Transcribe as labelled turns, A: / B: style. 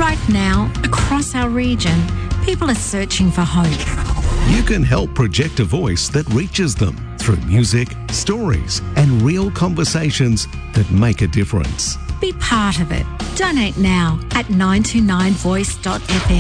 A: Right now, across our region, people are searching for hope.
B: You can help project a voice that reaches them through music, stories, and real conversations that make a difference.
A: Be part of it. Donate now at 929voice.fm.